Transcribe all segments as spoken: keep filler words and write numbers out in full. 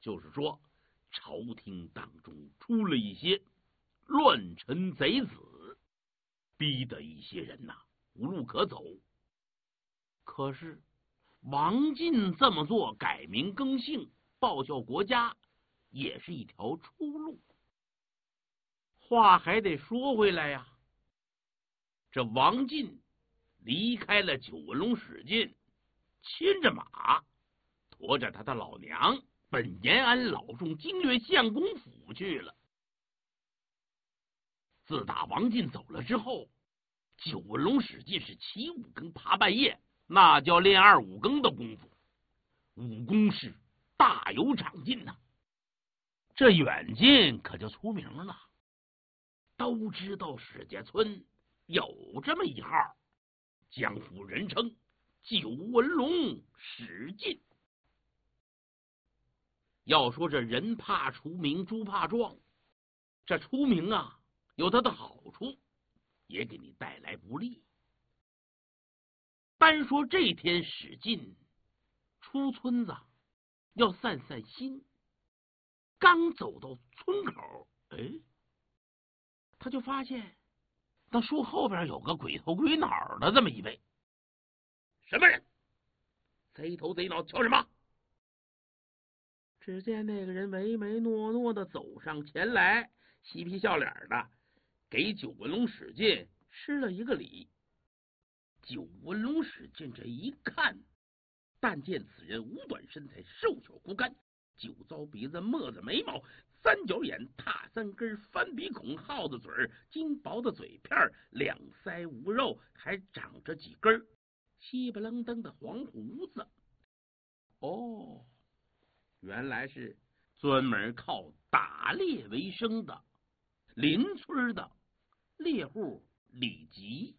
就是说朝廷当中出了一些乱臣贼子，逼得一些人呐、啊、无路可走。可是王进这么做，改名更姓，报效国家，也是一条出路。话还得说回来呀，这王进离开了九纹龙史进，牵着马，驮着他的老娘奔延安老中经略相公府去了。自打王进走了之后，九纹龙史进是起五更爬半夜，那叫练二五更的功夫，武功是大有长进呐、啊。这远近可就出名了，都知道史家村有这么一号，江湖人称九纹龙史进。要说这人怕出名，猪怕壮，这出名啊有它的好处，也给你带来不利。单说这天史进出村子要散散心，刚走到村口，哎，他就发现那树后边有个鬼头鬼脑的这么一位。什么人？贼头贼脑，瞧什么？只见那个人唯唯诺诺的走上前来，嬉皮笑脸的给九纹龙史进施了一个礼。九纹龙史进这一看，但见此人五短身材，瘦小枯干，酒糟鼻子，墨子眉毛，三角眼，踏三根，翻鼻孔，耗子嘴，金薄的嘴片，两腮无肉，还长着几根稀不楞登的黄胡子。哦，原来是专门靠打猎为生的邻村的猎户李吉。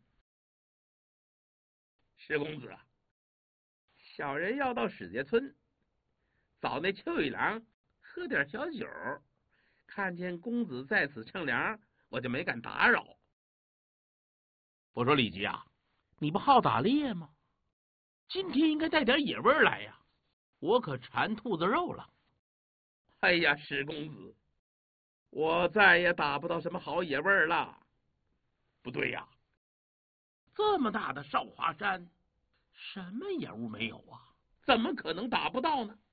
石公子啊，小人要到史家村找那邱一郎喝点小酒，看见公子在此乘凉，我就没敢打扰。我说李吉啊，你不好打猎吗？今天应该带点野味来呀，我可馋兔子肉了。哎呀，史公子，我再也打不到什么好野味了。不对呀，这么大的少华山，什么野物没有啊？怎么可能打不到呢？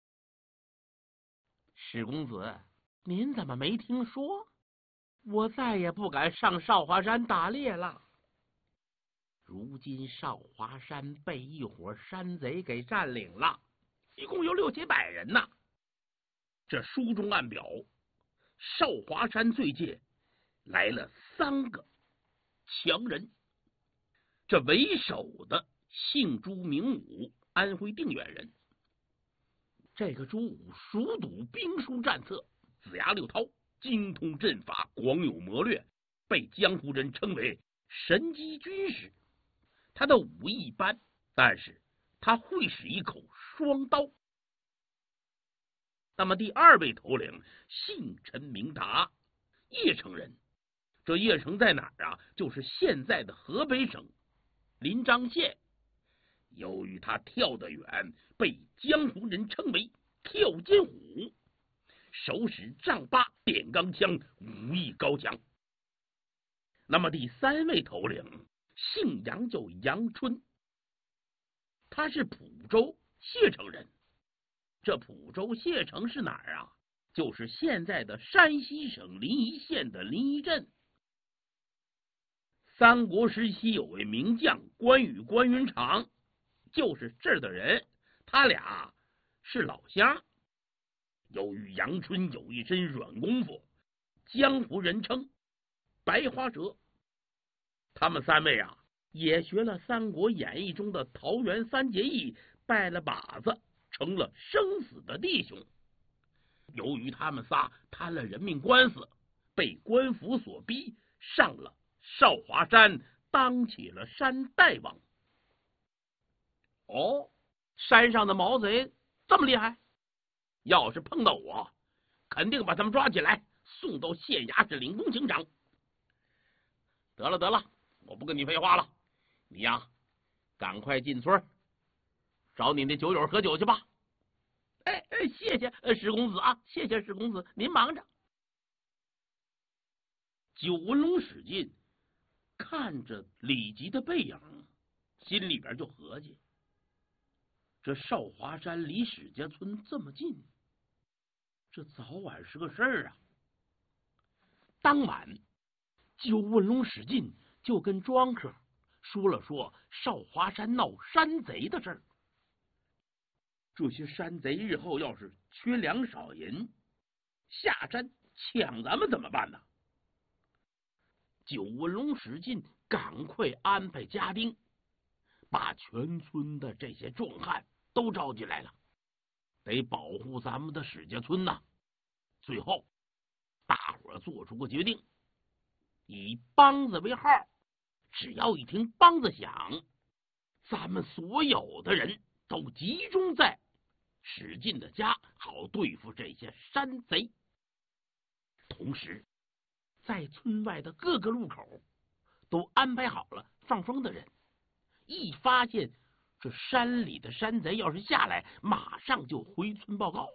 史公子，您怎么没听说？我再也不敢上少华山打猎了。如今少华山被一伙山贼给占领了，一共有六七百人呐。这书中暗表，少华山最界来了三个强人。这为首的姓朱名武，安徽定远人。这个朱武熟读兵书战策，子牙六韬，精通阵法，广有谋略，被江湖人称为神机军师。他的武艺一般，但是他会使一口双刀。那么第二位头领姓陈名达，邺城人。这邺城在哪儿啊？就是现在的河北省临漳县。由于他跳得远，被江湖人称为跳涧虎，手使丈八电钢枪，武艺高强。那么第三位头领姓杨，叫杨春，他是蒲州谢城人。这蒲州谢城是哪儿啊？就是现在的山西省临沂县的临沂镇。三国时期有位名将关羽关云长，就是这儿的人，他俩是老乡。由于杨春有一身软功夫，江湖人称白花蛇。他们三位啊，也学了《三国演义》中的桃园三结义，拜了把子，成了生死的弟兄。由于他们仨摊了人命官司，被官府所逼，上了少华山，当起了山大王。哦，山上的毛贼这么厉害，要是碰到我，肯定把他们抓起来，送到县衙是领功请赏。得了得了，我不跟你废话了，你呀，赶快进村找你那酒友喝酒去吧。 哎哎，谢谢石公子啊，谢谢石公子，您忙着。九纹龙史进看着李吉的背影，心里边就合计：这少华山离史家村这么近，这早晚是个事儿啊。当晚，九纹龙史进就跟庄客说了说少华山闹山贼的事儿。这些山贼日后要是缺粮少银，下山抢咱们怎么办呢？九纹龙史进赶快安排家丁，把全村的这些壮汉都召集来了，得保护咱们的史家村呐。最后，大伙做出个决定，以梆子为号，只要一听梆子响，咱们所有的人都集中在史进的家，好对付这些山贼。同时，在村外的各个路口都安排好了放风的人，一发现这山里的山贼要是下来，马上就回村报告。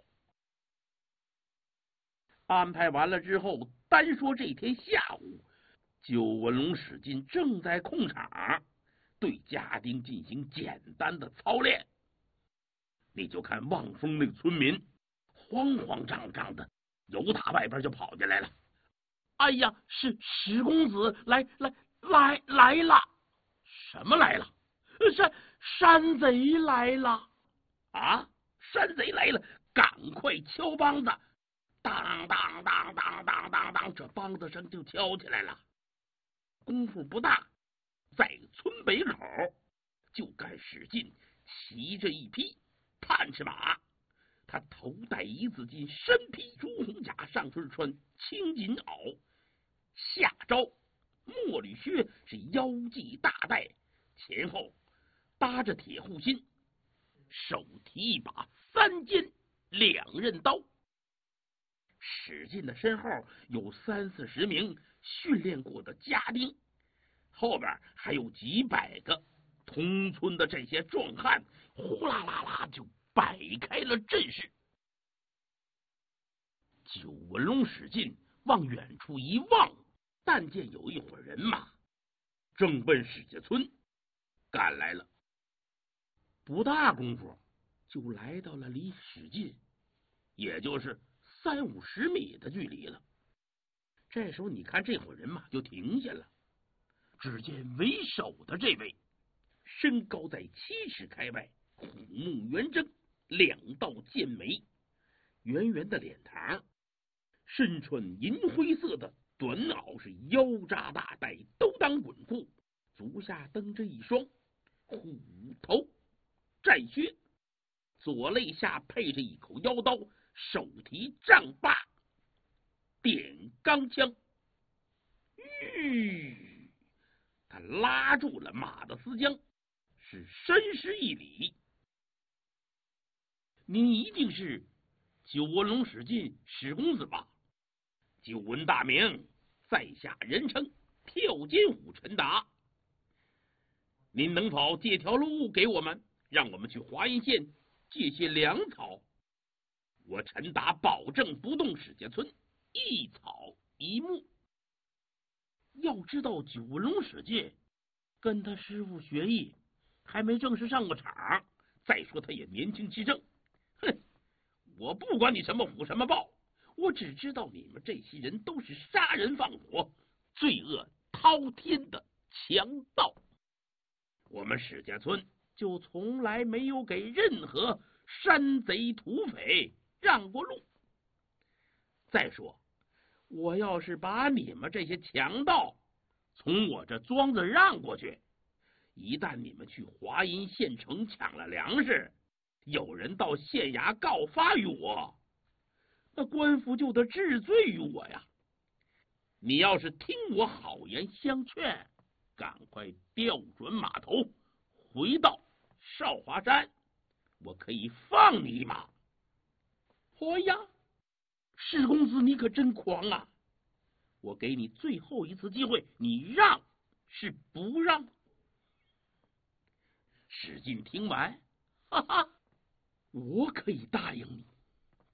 安排完了之后，单说这天下午，九纹龙史进正在空场对家丁进行简单的操练。你就看望风那个村民慌慌张张的由打外边就跑进来了。哎呀，是史公子来来来来了！什么来了？山山贼来了！啊，山贼来了！赶快敲梆子！当当当当当当当，这梆子声就敲起来了。功夫不大，在村北口就看史进骑着一匹探赤马，他头戴一字巾，身披朱红甲，上身穿青锦袄，下招墨绿靴，是腰系大带，前后搭着铁护心，手提一把三尖两刃刀。史进的身后有三四十名训练过的家丁，后边还有几百个同村的这些壮汉，呼啦啦啦就摆开了阵势。九纹龙史进往远处一望，但见有一伙人马正奔史家村赶来了。不大功夫，就来到了离史进也就是三五十米的距离了。这时候你看这伙人马就停下了，只见为首的这位身高在七尺开外，虎目圆睁，两道剑眉，圆圆的脸膛，身穿银灰色的短袄，是腰扎大带，兜裆滚裤，足下蹬着一双虎头战靴，左肋下配着一口腰刀，手提丈八点钢枪。吁，他拉住了马的丝缰，是深施一礼：“您一定是九纹龙史进史公子吧？九纹大名，在下人称跳金虎陈达。您能否借条路给我们，让我们去华阴县借些粮草？我陈达保证不动史家村一草一木。”要知道九纹龙史进跟他师傅学艺，还没正式上过场，再说他也年轻气盛。哼，我不管你什么虎什么豹，我只知道你们这些人都是杀人放火、罪恶滔天的强盗。我们史家村就从来没有给任何山贼土匪让过路。再说，我要是把你们这些强盗从我这庄子让过去，一旦你们去华阴县城抢了粮食，有人到县衙告发于我，那官府就得治罪于我呀。你要是听我好言相劝，赶快调转马头回到少华山，我可以放你一马。哎呀，史公子你可真狂啊！我给你最后一次机会，你让是不让？史进听完，哈哈， 我可以答应你。